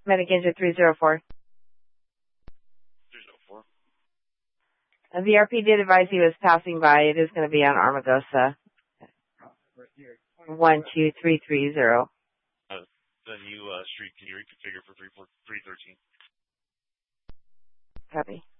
Medic engine 304. 304. The RP did advise he was passing by. It is going to be on Armagosa. 12330. The new street, can you reconfigure for 313? Copy.